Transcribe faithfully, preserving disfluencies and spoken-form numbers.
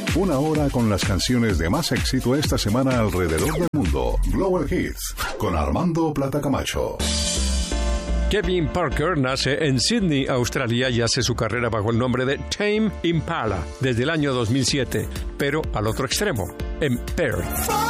Una hora con las canciones de más éxito esta semana alrededor del mundo. Global Hits con Armando Plata Camacho. Kevin Parker nace en Sydney, Australia, y hace su carrera bajo el nombre de Tame Impala desde el año dos mil siete, pero al otro extremo, en Perth.